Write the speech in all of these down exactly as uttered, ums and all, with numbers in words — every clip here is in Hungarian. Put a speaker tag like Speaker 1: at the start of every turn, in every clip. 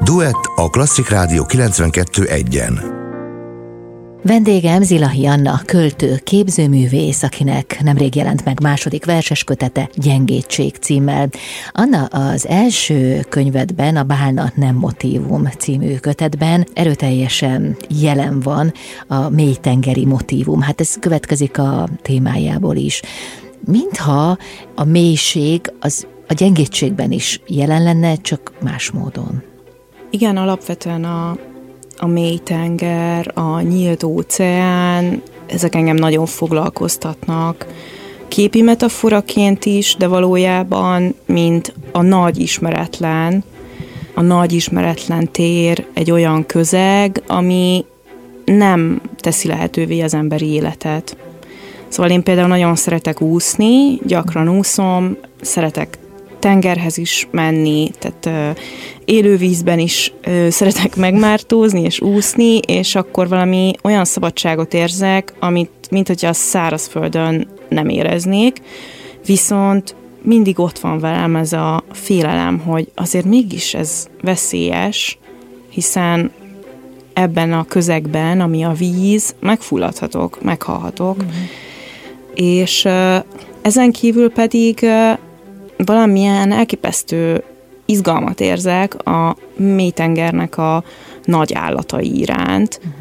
Speaker 1: Duett a Klasszik Rádió kilencvenkettő egyen.
Speaker 2: Vendégem Zilahi Anna, költő, képzőművész, akinek nemrég jelent meg második verseskötete Gyengétség címmel. Anna, az első könyvedben, a Bálna nem motívum című kötetben erőteljesen jelen van a mélytengeri motívum. Hát ez következik a témájából is. Mintha a mélység az a gyengétségben is jelen lenne, csak más módon.
Speaker 3: Igen, alapvetően a a mélytenger, a nyílt óceán, ezek engem nagyon foglalkoztatnak. Képi metaforaként is, de valójában, mint a nagy ismeretlen, a nagy ismeretlen tér egy olyan közeg, ami nem teszi lehetővé az emberi életet. Szóval én például nagyon szeretek úszni, gyakran úszom, szeretek tengerhez is menni, tehát uh, élővízben is uh, szeretek megmártózni és úszni, és akkor valami olyan szabadságot érzek, amit, mint hogyha a szárazföldön nem éreznék, viszont mindig ott van velem ez a félelem, hogy azért mégis ez veszélyes, hiszen ebben a közegben, ami a víz, megfulladhatok, meghalhatok, mm-hmm. és uh, ezen kívül pedig uh, valamilyen elképesztő izgalmat érzek a mélytengernek a nagy állatai iránt. Uh-huh.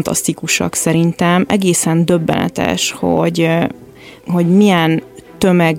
Speaker 3: Fantasztikusak szerintem, egészen döbbenetes, hogy, hogy milyen tömeg